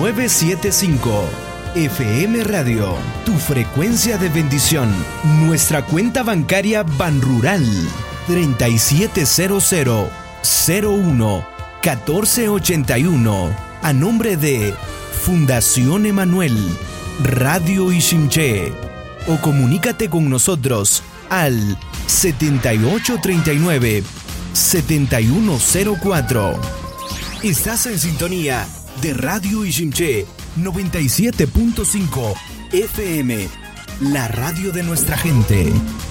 975. FM Radio, tu frecuencia de bendición. Nuestra cuenta bancaria Banrural 3700011481. A nombre de Fundación Emanuel, Radio Iximché. O comunícate con nosotros al 7839-7104. Estás en sintonía de Radio Iximché 97.5 FM, la radio de nuestra gente.